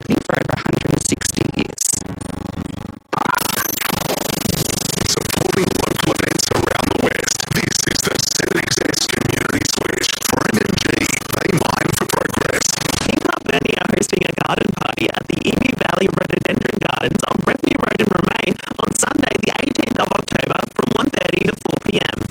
company for over 160 years. Supporting local events around the West, this is the 7XS Community Switch for MMG. They mine for progress. King Club Burnie are hosting a garden party at the Emu Valley Rhododendron Gardens on Revenue Road in Remain on Sunday the 18th of October from 1:30 to 4 p.m.